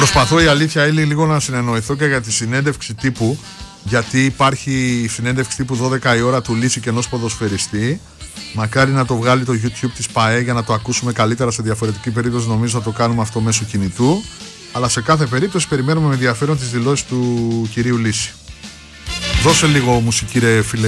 Προσπαθώ, η αλήθεια είναι, λίγο να συνεννοηθώ και για τη συνέντευξη τύπου. Γιατί υπάρχει η συνέντευξη τύπου 12 η ώρα του Λύση και ενός ποδοσφαιριστή. Μακάρι να το βγάλει το YouTube της ΠΑΕ για να το ακούσουμε καλύτερα. Σε διαφορετική περίπτωση νομίζω θα το κάνουμε αυτό μέσω κινητού. Αλλά σε κάθε περίπτωση περιμένουμε με ενδιαφέρον τις δηλώσεις του κυρίου Λύση. Δώσε λίγο μουσική, ρε φίλε.